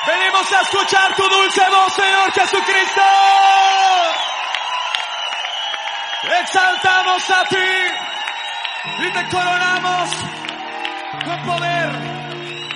Venimos a escuchar tu dulce voz, Señor Jesucristo. Exaltamos a ti y te coronamos con poder.